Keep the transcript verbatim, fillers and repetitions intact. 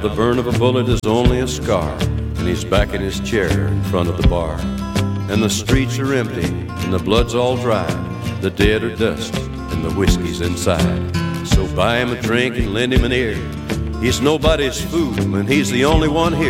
The burn of a bullet is only a scar, and he's back in his chair in front of the bar. And the streets are empty, and the blood's all dry. The dead are dust, and the whiskey's inside. So buy him a drink and lend him an ear. He's nobody's fool, and he's the only one here.